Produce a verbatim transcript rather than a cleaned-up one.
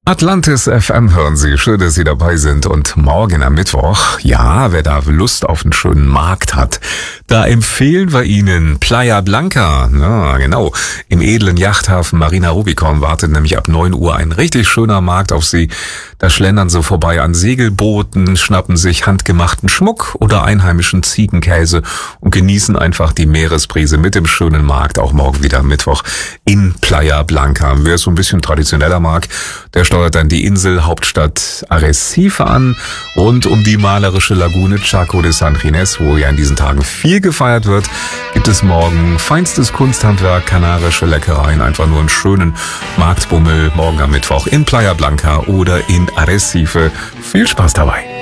Atlantis F M hören Sie. Schön, dass Sie dabei sind. Und morgen am Mittwoch, ja, wer da Lust auf einen schönen Markt hat, da empfehlen wir Ihnen Playa Blanca. Ja, genau. Im edlen Yachthafen Marina Rubicon wartet nämlich ab neun Uhr ein richtig schöner Markt auf Sie. Da schlendern Sie vorbei an Segelbooten, schnappen sich handgemachten Schmuck oder einheimischen Ziegenkäse und genießen einfach die Meeresbrise mit dem schönen Markt. Auch morgen wieder am Mittwoch in Playa Blanca. Wer es so ein bisschen traditioneller mag, der steuert dann die Inselhauptstadt Arrecife an, rund um die malerische Lagune Chaco de San Ginés, wo ja in diesen Tagen viel gefeiert wird, gibt es morgen feinstes Kunsthandwerk, kanarische Leckereien, einfach nur einen schönen Marktbummel morgen am Mittwoch in Playa Blanca oder in Arrecife. Viel Spaß dabei!